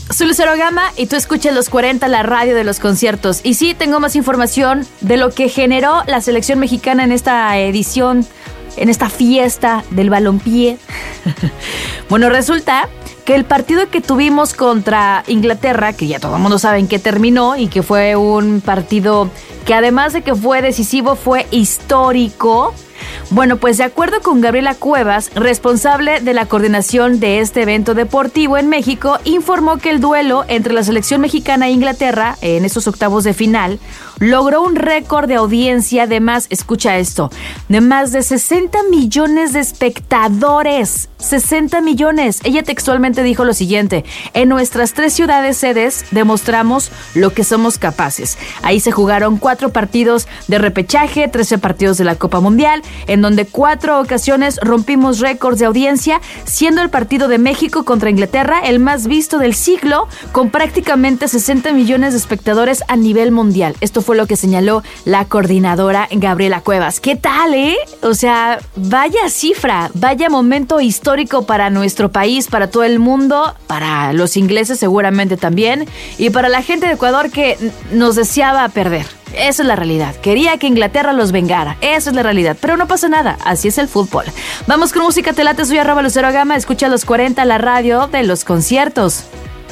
Soy Lucero Gama y tú escuchas Los 40, la radio de los conciertos. Y sí, tengo más información de lo que generó la selección mexicana en esta edición, en esta fiesta del balompié. Bueno, resulta que el partido que tuvimos contra Inglaterra, que ya todo el mundo sabe en qué terminó y que fue un partido que además de que fue decisivo, fue histórico. Bueno, pues de acuerdo con Gabriela Cuevas, responsable de la coordinación de este evento deportivo en México, informó que el duelo entre la selección mexicana e Inglaterra en estos octavos de final logró un récord de audiencia de más, escucha esto, de más de 60 millones de espectadores. 60 millones. Ella textualmente dijo lo siguiente: en nuestras 3 ciudades sedes demostramos lo que somos capaces. Ahí se jugaron 4 partidos de repechaje, 13 partidos de la Copa Mundial, en donde 4 ocasiones rompimos récords de audiencia, siendo el partido de México contra Inglaterra el más visto del siglo, con prácticamente 60 millones de espectadores a nivel mundial. Esto fue lo que señaló la coordinadora Gabriela Cuevas. ¿Qué tal, O sea, vaya cifra, vaya momento histórico para nuestro país, para todo el mundo, para los ingleses seguramente también, y para la gente de Ecuador que nos deseaba perder. Esa es la realidad. Quería que Inglaterra los vengara. Esa es la realidad. Pero no pasa nada. Así es el fútbol. Vamos con música. Te late. Soy @Lucero Gama. Escucha Los 40, la radio de los conciertos.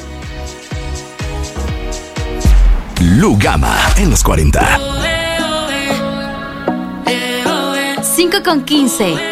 Lu Gama en Los 40. 5:15.